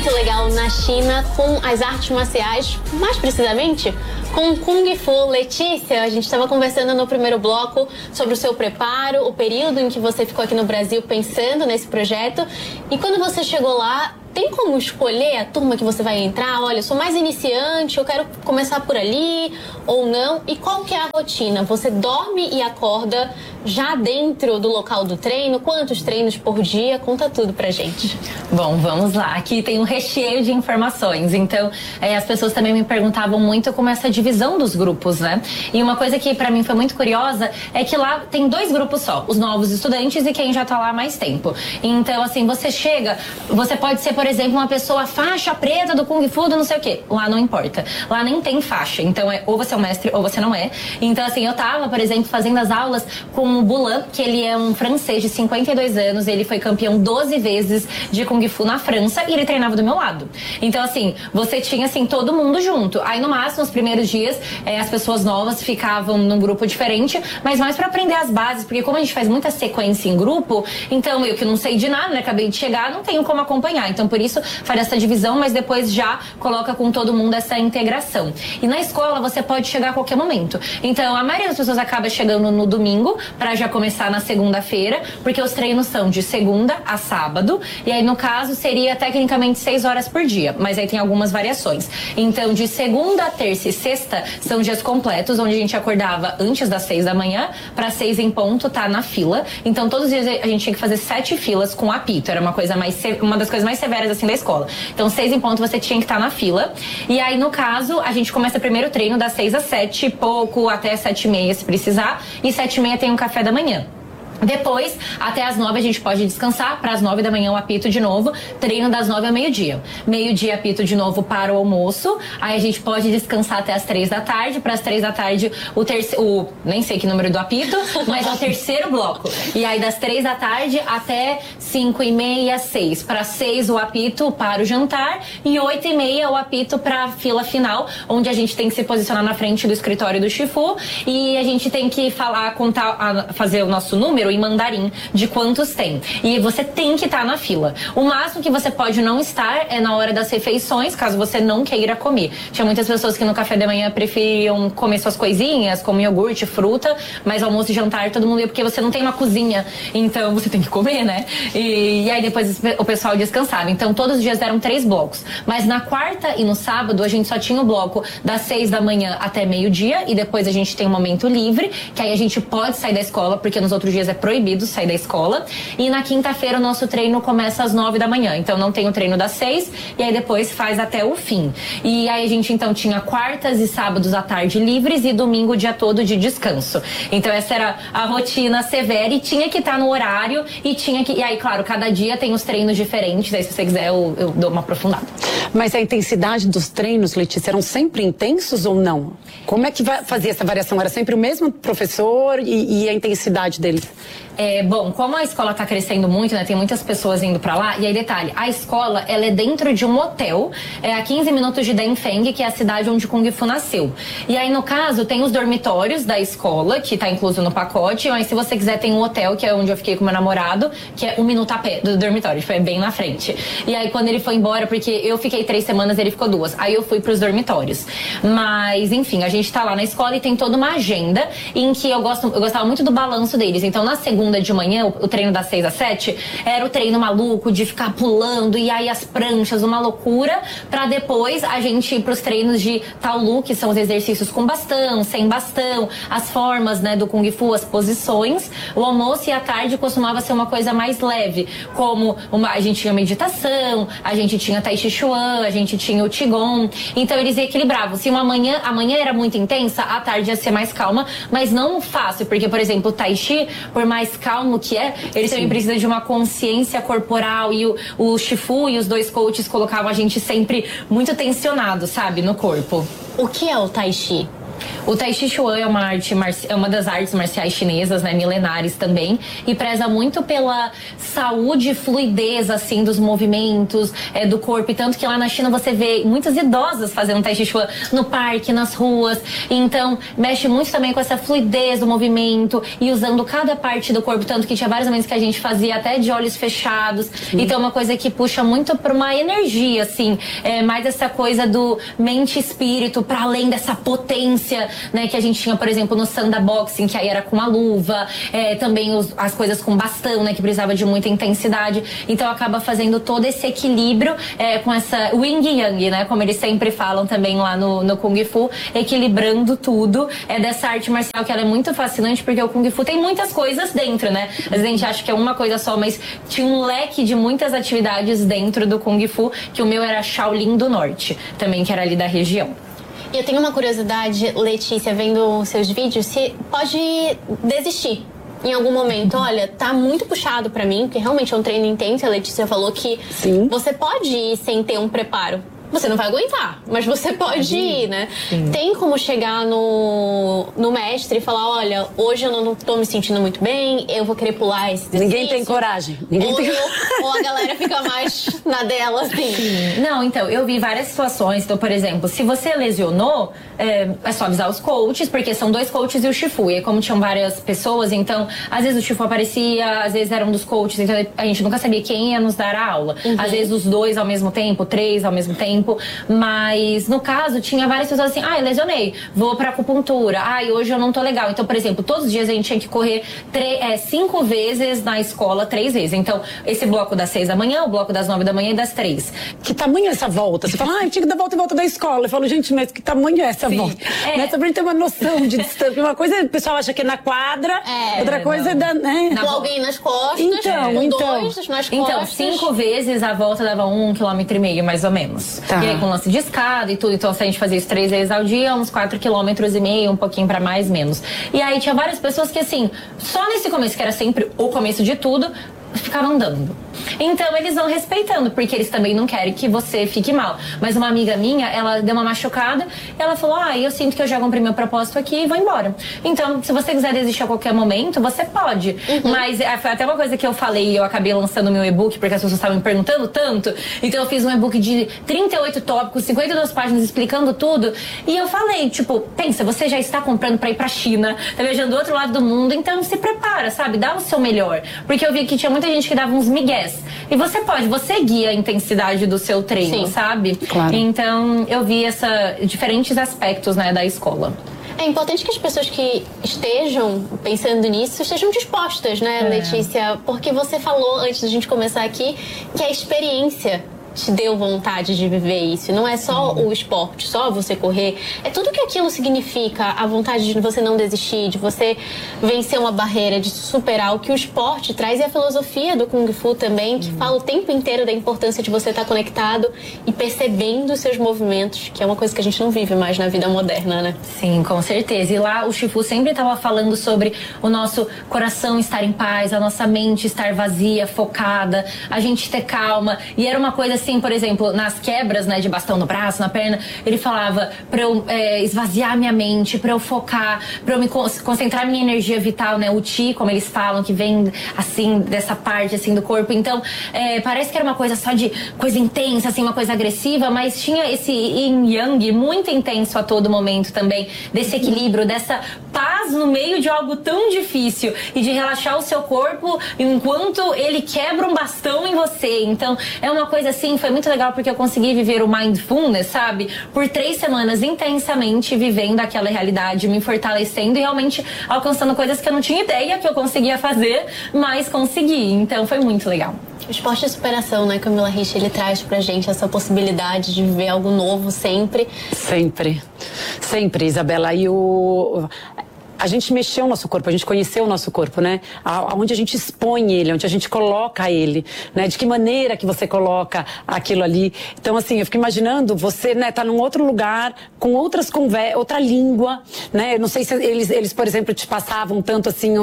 muito legal na China com as artes marciais, mais precisamente com Kung Fu. Letícia, a gente estava conversando no primeiro bloco sobre o seu preparo, o período em que você ficou aqui no Brasil pensando nesse projeto. E quando você chegou lá, tem como escolher a turma que você vai entrar? Olha, eu sou mais iniciante, eu quero começar por ali ou não? E qual que é a rotina? Você dorme e acorda já dentro do local do treino? Quantos treinos por dia? Conta tudo pra gente. Bom, vamos lá. Aqui tem um recheio de informações. Então, as pessoas também me perguntavam muito como essa divisão dos grupos, né? E uma coisa que pra mim foi muito curiosa é que lá tem 2 grupos só. Os novos estudantes e quem já tá lá há mais tempo. Então, assim, você chega, você pode ser, por exemplo, uma pessoa faixa preta do Kung Fu, do não sei o quê. Lá não importa. Lá nem tem faixa. Então, ou você é um mestre ou você não é. Então, assim, eu tava, por exemplo, fazendo as aulas com o Boulan, que ele é um francês de 52 anos. Ele foi campeão 12 vezes de Kung Fu na França e ele treinava do meu lado. Então, assim, você tinha, assim, todo mundo junto. Aí, no máximo, os primeiros dias, as pessoas novas ficavam num grupo diferente, mas mais pra aprender as bases, porque como a gente faz muita sequência em grupo, então eu que não sei de nada, né, acabei de chegar, não tenho como acompanhar. Então, por isso, faz essa divisão, mas depois já coloca com todo mundo essa integração. E na escola, você pode chegar a qualquer momento. Então, a maioria das pessoas acaba chegando no domingo, pra já começar na segunda-feira, porque os treinos são de segunda a sábado, e aí, no caso, seria tecnicamente 6 horas por dia, mas aí tem algumas variações. Então, de segunda, terça e sexta, são dias completos, onde a gente acordava antes das 6 da manhã, pra 6 em ponto, tá na fila. Então, todos os dias a gente tinha que fazer 7 filas com apito, era uma das coisas mais severas, assim, da escola. Então, 6 em ponto você tinha que estar na fila. E aí, no caso, a gente começa primeiro o treino das 6 às 7, pouco, até 7h30 se precisar. E 7h30 tem um café da manhã. Depois, até as 9 a gente pode descansar, para as 9 da manhã o apito de novo, treino das 9 ao meio-dia. Meio-dia apito de novo para o almoço, aí a gente pode descansar até as 3 da tarde, para as 3 da tarde nem sei que número do apito, mas é o terceiro bloco. E aí das 3 da tarde até 5h30, 6. Para 6 o apito para o jantar e 8h30 o apito para a fila final, onde a gente tem que se posicionar na frente do escritório do Shifu e a gente tem que fazer o nosso número em mandarim de quantos tem. E você tem que estar na fila. O máximo que você pode não estar é na hora das refeições, caso você não queira comer. Tinha muitas pessoas que no café da manhã preferiam comer suas coisinhas, como iogurte, fruta, mas almoço e jantar todo mundo ia porque você não tem uma cozinha, então você tem que comer, né? E aí depois o pessoal descansava. Então todos os dias eram 3 blocos. Mas na quarta e no sábado a gente só tinha o bloco das 6 da manhã até meio-dia e depois a gente tem um momento livre, que aí a gente pode sair da escola, porque nos outros dias é proibido sair da escola. E na quinta-feira o nosso treino começa às 9 da manhã. Então não tem o treino das 6 e aí depois faz até o fim. E aí a gente então tinha quartas e sábados à tarde livres e domingo o dia todo de descanso. Então essa era a rotina severa e tinha que estar no horário e aí, claro, cada dia tem os treinos diferentes. Aí se você quiser eu dou uma aprofundada. Mas a intensidade dos treinos, Letícia, eram sempre intensos ou não? Como é que fazia essa variação? Era sempre o mesmo professor e a intensidade deles? Bom, como a escola tá crescendo muito, né? Tem muitas pessoas indo pra lá. E aí, detalhe, a escola, ela é dentro de um hotel, a 15 minutos de Daifeng, que é a cidade onde Kung Fu nasceu. E aí, no caso, tem os dormitórios da escola, que tá incluso no pacote. Mas se você quiser, tem um hotel, que é onde eu fiquei com meu namorado, que é 1 minuto a pé do dormitório. Foi bem na frente. E aí, quando ele foi embora, porque eu fiquei 3 semanas, ele ficou 2. Aí eu fui pros dormitórios. Mas, enfim, a gente tá lá na escola e tem toda uma agenda em que eu gostava muito do balanço deles. Então, na segunda de manhã, o treino das 6 às 7, era o treino maluco de ficar pulando e aí as pranchas, uma loucura, pra depois a gente ir pros treinos de Taolu, que são os exercícios com bastão, sem bastão, as formas, né, do Kung Fu, as posições. O almoço e a tarde costumava ser uma coisa mais leve, como a gente tinha meditação, a gente tinha Tai Chi Chuan, a gente tinha o Qigong. Então eles equilibravam. Se amanhã era muito intensa, a tarde ia ser mais calma, mas não fácil, porque, por exemplo, o Tai Chi, por mais calmo que ele também precisa de uma consciência corporal e o Shifu e os 2 coaches colocavam a gente sempre muito tensionado, sabe, no corpo. O que é o Tai Chi? O Tai Chi Chuan é uma das artes marciais chinesas, né, milenares também, e preza muito pela saúde e fluidez, assim, dos movimentos, do corpo, e tanto que lá na China você vê muitas idosas fazendo Tai Chi Chuan no parque, nas ruas, então mexe muito também com essa fluidez do movimento e usando cada parte do corpo, tanto que tinha vários momentos que a gente fazia até de olhos fechados. Então é uma coisa que puxa muito para uma energia, assim, mais essa coisa do mente e espírito, para além dessa potência, né, que a gente tinha, por exemplo, no Sanda Boxing, que aí era com a luva, também as coisas com bastão, né, que precisava de muita intensidade. Então acaba fazendo todo esse equilíbrio com essa Wing Yang, né, como eles sempre falam também lá no Kung Fu, equilibrando tudo. Dessa arte marcial que ela é muito fascinante, porque o Kung Fu tem muitas coisas dentro, né? Às vezes a gente acha que é uma coisa só, mas tinha um leque de muitas atividades dentro do Kung Fu, que o meu era Shaolin do Norte, também, que era ali da região. E eu tenho uma curiosidade, Letícia, vendo seus vídeos, se pode desistir em algum momento. Olha, tá muito puxado pra mim, porque realmente é um treino intenso. A Letícia falou que você pode ir sem ter um preparo. Você não vai aguentar, mas você pode ir, né? Sim. Tem como chegar no mestre e falar, olha, hoje eu não tô me sentindo muito bem, eu vou querer pular esse exercício. Ninguém tem coragem. Ou a galera fica mais na dela, assim. Sim. Não, então, eu vi várias situações. Então, por exemplo, se você lesionou, é só avisar os coaches, porque são 2 coaches e o Shifu. E aí, como tinham várias pessoas, então, às vezes o Shifu aparecia, às vezes era um dos coaches, então a gente nunca sabia quem ia nos dar a aula. Às vezes os 2 ao mesmo tempo, 3 ao mesmo tempo. Mas no caso tinha várias pessoas assim, eu lesionei, vou pra acupuntura, hoje eu não tô legal. Então, por exemplo, todos os dias a gente tinha que correr 5 vezes na escola, 3 vezes. Então, esse bloco das 6 da manhã, o bloco das 9 da manhã e das 3. Que tamanho é essa volta? Você fala, eu tinha que dar volta e volta da escola. Eu falo, gente, mas que tamanho é essa volta? Não é só pra gente ter uma noção de distância. Uma coisa o pessoal acha que é na quadra, outra coisa é da, né? Com alguém nas costas, então. 2 nas costas. Então, 5 vezes a volta dava 1,5 km, mais ou menos. Tá. E aí com lance de escada e tudo, então se a gente fazia isso 3 vezes ao dia, uns 4,5 km, um pouquinho pra mais, menos. E aí tinha várias pessoas que assim, só nesse começo, que era sempre o começo de tudo, ficavam andando. Então eles vão respeitando, porque eles também não querem que você fique mal. Mas uma amiga minha, ela deu uma machucada e ela falou, eu sinto que eu já cumpri meu propósito aqui e vou embora. Então, se você quiser desistir a qualquer momento, você pode. Mas foi até uma coisa que eu falei, eu acabei lançando meu e-book, porque as pessoas estavam me perguntando tanto. Então eu fiz um e-book de 38 tópicos, 52 páginas explicando tudo. E eu falei, tipo, pensa, você já está comprando pra ir pra China, tá viajando do outro lado do mundo, então se prepara, sabe? Dá o seu melhor. Porque eu vi que tinha muita gente que dava uns migués. E você guia a intensidade do seu treino, sabe? Claro. Então, eu vi diferentes aspectos, né, da escola. É importante que as pessoas que estejam pensando nisso estejam dispostas, né, Letícia? Porque você falou, antes da gente começar aqui, que a experiência te deu vontade de viver isso. Não é só o esporte, só você correr. É tudo que aquilo significa, a vontade de você não desistir, de você vencer uma barreira, de superar o que o esporte traz, e a filosofia do Kung Fu também, que fala o tempo inteiro da importância de você estar conectado e percebendo os seus movimentos, que é uma coisa que a gente não vive mais na vida moderna, né? Sim, com certeza. E lá o Shifu sempre estava falando sobre o nosso coração estar em paz, a nossa mente estar vazia, focada, a gente ter calma. E era uma coisa assim, por exemplo, nas quebras, né, de bastão no braço, na perna, ele falava pra eu esvaziar minha mente, pra eu focar, pra eu me concentrar minha energia vital, né, o Qi, como eles falam, que vem, assim, dessa parte, assim, do corpo. Então, parece que era uma coisa só de coisa intensa, assim, uma coisa agressiva, mas tinha esse yin yang muito intenso a todo momento também, desse equilíbrio, dessa paz no meio de algo tão difícil e de relaxar o seu corpo enquanto ele quebra um bastão em você. Então, é uma coisa assim, foi muito legal porque eu consegui viver o mindfulness, sabe? Por 3 semanas intensamente vivendo aquela realidade, me fortalecendo e realmente alcançando coisas que eu não tinha ideia que eu conseguia fazer, mas consegui. Então foi muito legal. O esporte de superação, né, Camila Rich, ele traz pra gente essa possibilidade de viver algo novo sempre. Sempre, Isabela. E a gente mexeu o nosso corpo, a gente conheceu o nosso corpo, né? Onde a gente expõe ele, onde a gente coloca ele, né? De que maneira que você coloca aquilo ali. Então, assim, eu fico imaginando você, né, tá num outro lugar, com outras conversas, outra língua, né? Eu não sei se eles, por exemplo, te passavam tanto assim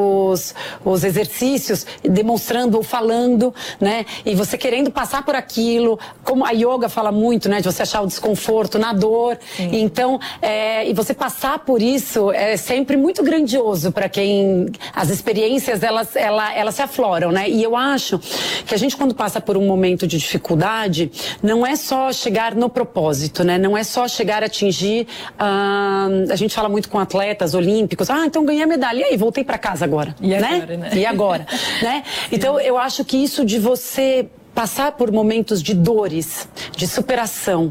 os exercícios, demonstrando ou falando, né? E você querendo passar por aquilo, como a yoga fala muito, né? De você achar o desconforto na dor. Então, e você passar por isso é sempre muito grandioso para quem as experiências elas se afloram, né? E eu acho que a gente, quando passa por um momento de dificuldade, não é só chegar no propósito, né? Não é só chegar a atingir. A gente fala muito com atletas olímpicos. Então ganhei a medalha. E aí, voltei para casa agora. E agora, né? E agora, né? Então, eu acho que isso de você passar por momentos de dores, de superação,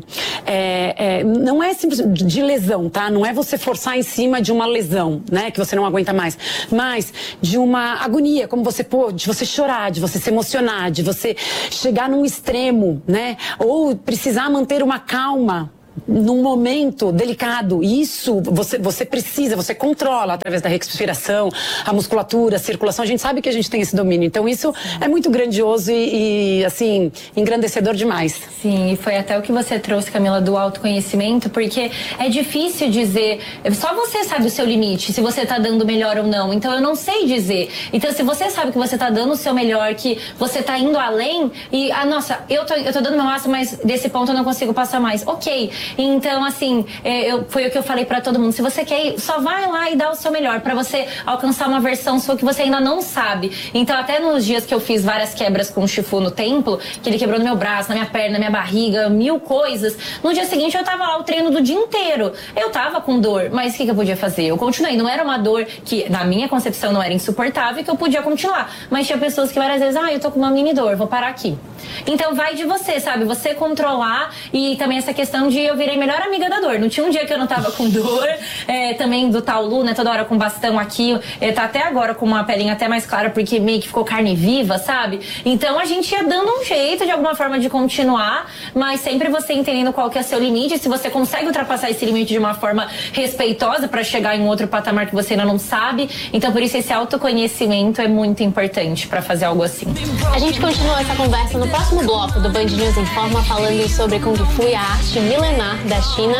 não é simplesmente de lesão, tá? Não é você forçar em cima de uma lesão, né? Que você não aguenta mais, mas de uma agonia, como de você chorar, de você se emocionar, de você chegar num extremo, né? Ou precisar manter uma calma num momento delicado. Isso você precisa, você controla através da respiração, a musculatura, a circulação. A gente sabe que a gente tem esse domínio. Então isso é muito grandioso e assim, engrandecedor demais. Sim, e foi até o que você trouxe, Camila, do autoconhecimento, porque é difícil dizer, só você sabe o seu limite, se você tá dando melhor ou não. Então eu não sei dizer. Então se você sabe que você tá dando o seu melhor, que você tá indo além e, nossa, eu tô dando meu máximo, mas desse ponto eu não consigo passar mais. Ok. Então, assim, foi o que eu falei pra todo mundo. Se você quer ir, só vai lá e dá o seu melhor pra você alcançar uma versão sua que você ainda não sabe. Então, até nos dias que eu fiz várias quebras com o Shifu no templo, que ele quebrou no meu braço, na minha perna, na minha barriga, 1000 coisas. No dia seguinte, eu tava lá o treino do dia inteiro. Eu tava com dor, mas o que eu podia fazer? Eu continuei. Não era uma dor que, na minha concepção, não era insuportável, que eu podia continuar. Mas tinha pessoas que várias vezes, eu tô com uma mini dor, vou parar aqui. Então, vai de você, sabe? Você controlar e também essa questão de eu virei melhor amiga da dor. Não tinha um dia que eu não tava com dor. Também do Taolu, né? Toda hora com bastão aqui. Tá até agora com uma pelinha até mais clara, porque meio que ficou carne viva, sabe? Então a gente ia dando um jeito de alguma forma de continuar, mas sempre você entendendo qual que é seu limite. Se você consegue ultrapassar esse limite de uma forma respeitosa pra chegar em outro patamar que você ainda não sabe. Então por isso esse autoconhecimento é muito importante pra fazer algo assim. A gente continua essa conversa no próximo bloco do Band News Informa, falando sobre Kung Fu e a arte milenar da China.